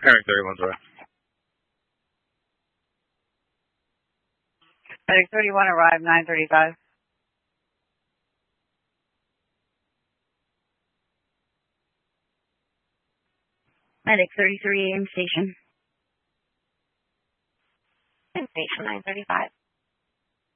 Eric 31's away. Medic 31 arrived 9:35. Medic 33 AM station. Station 9:35.